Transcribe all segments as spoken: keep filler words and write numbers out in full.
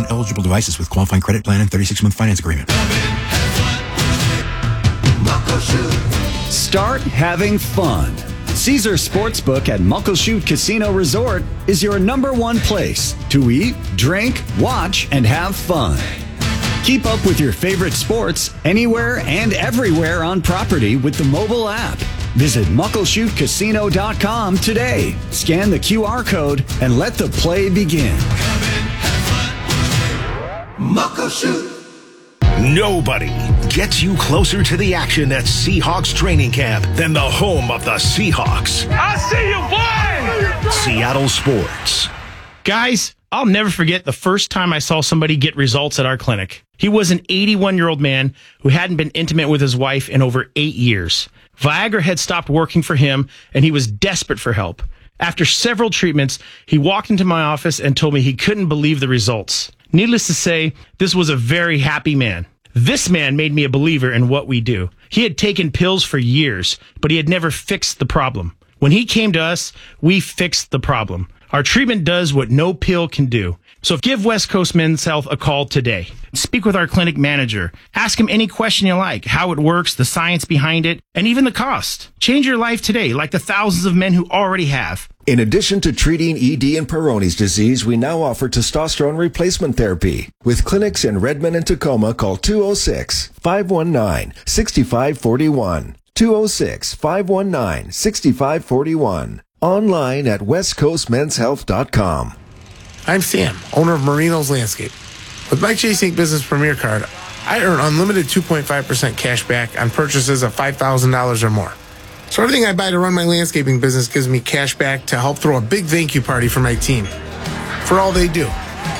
on eligible devices with qualifying credit plan and thirty-six month finance agreement. Start having fun. Caesar Sportsbook at Muckleshoot Casino Resort is your number one place to eat, drink, watch, and have fun. Keep up with your favorite sports anywhere and everywhere on property with the mobile app. Visit muckleshoot casino dot com today. Scan the Q R code and let the play begin. Muckleshoot. Nobody gets you closer to the action at Seahawks training camp than the home of the Seahawks. I see you, boy! Seattle Sports. Guys, I'll never forget the first time I saw somebody get results at our clinic. He was an eighty-one-year-old man who hadn't been intimate with his wife in over eight years. Viagra had stopped working for him, and he was desperate for help. After several treatments, he walked into my office and told me he couldn't believe the results. Needless to say, this was a very happy man. This man made me a believer in what we do. He had taken pills for years, but he had never fixed the problem. When he came to us, we fixed the problem. Our treatment does what no pill can do. So give West Coast Men's Health a call today. Speak with our clinic manager. Ask him any question you like, how it works, the science behind it, and even the cost. Change your life today like the thousands of men who already have. In addition to treating E D and Peyronie's disease, we now offer testosterone replacement therapy. With clinics in Redmond and Tacoma, call two oh six, five one nine, six five four one. two oh six, five one nine, six five four one. Online at west coast men's health dot com. I'm Sam, owner of Marino's Landscape. With my Chase Incorporated. Business Premier Card, I earn unlimited two point five percent cash back on purchases of five thousand dollars or more. So everything I buy to run my landscaping business gives me cash back to help throw a big thank you party for my team for all they do.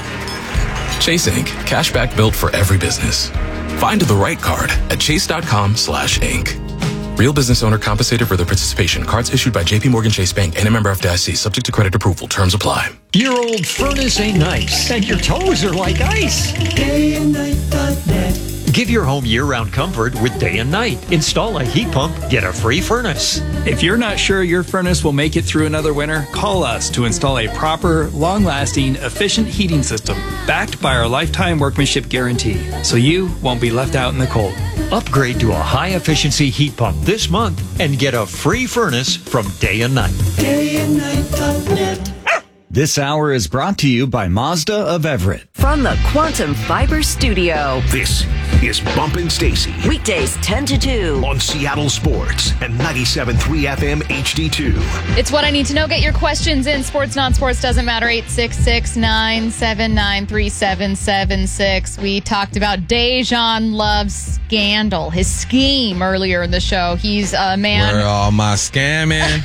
Chase Incorporated. Cashback built for every business. Find the right card at chase.com slash Inc. Real business owner compensated for their participation. Cards issued by J P Morgan Chase Bank and a member F D I C. Subject to credit approval. Terms apply. Your old furnace ain't nice, and your toes are like ice. day and night dot net. Give your home year-round comfort with Day and Night. Install a heat pump, get a free furnace. If you're not sure your furnace will make it through another winter, call us to install a proper, long-lasting, efficient heating system backed by our lifetime workmanship guarantee, so you won't be left out in the cold. Upgrade to a high-efficiency heat pump this month and get a free furnace from Day and Night. day and night dot net. This hour is brought to you by Mazda of Everett. From the Quantum Fiber Studio. This is Bumpin' Stacy. Weekdays ten to two. On Seattle Sports and ninety-seven point three F M H D two. It's what I need to know. Get your questions in. Sports, non-sports, doesn't matter. eight six six, nine seven nine, three seven seven six. We talked about Dejan Love's scandal, his scheme earlier in the show. He's a man. Where all my scamming?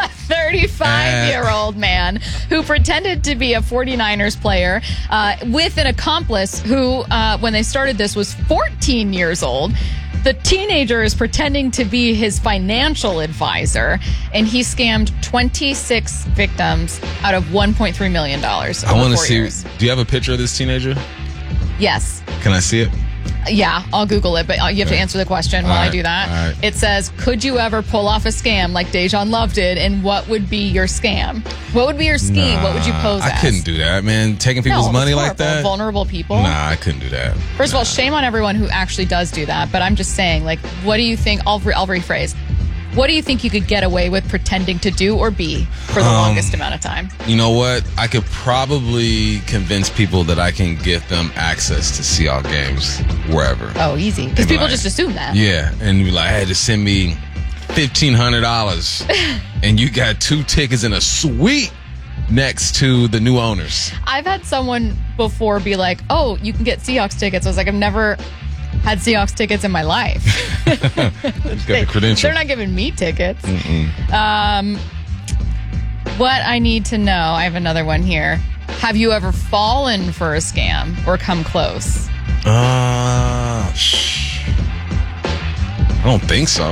thirty-five-year-old man who pretended to be a forty-niners player uh, with an accomplice who, uh, when they started this, was fourteen years old. The teenager is pretending to be his financial advisor, and he scammed twenty-six victims out of one point three million dollars. I want to see. Years. Do you have a picture of this teenager? Yes. Can I see it? Yeah, I'll Google it, but you have to answer the question while right, I do that. right. It says, could you ever pull off a scam like Dejan Love did, and what would be your scam? What would be your scheme? Nah, what would you pose I as? couldn't do that, man. Taking people's no, money it's like that? Vulnerable people? Nah, I couldn't do that. First nah. of all, shame on everyone who actually does do that, but I'm just saying, like, what do you think? I'll, re- I'll rephrase. What do you think you could get away with pretending to do or be for the Um, longest amount of time? You know what? I could probably convince people that I can get them access to see all games wherever. Oh, easy. Because And be people like, just assume that. Yeah, and be like, hey, just send me fifteen hundred dollars and you got two tickets in a suite next to the new owners. I've had someone before be like, oh, you can get Seahawks tickets. I was like, I've never had Seahawks tickets in my life. Got the credential. They're not giving me tickets. Um, what I need to know, I have another one here. Have you ever fallen for a scam or come close? Uh, shh. I don't think so.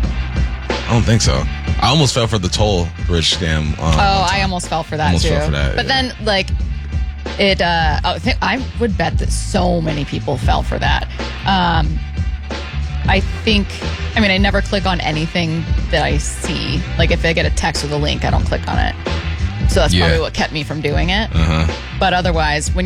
I don't think so. I almost fell for the toll bridge scam. Um, oh, I almost fell for that almost too. Fell for that, but yeah. then, like, it. Uh, I think I would bet that so many people fell for that. Um, I think. I mean, I never click on anything that I see. Like, if I get a text with a link, I don't click on it. So that's Yeah. probably what kept me from doing it. Uh-huh. But otherwise, when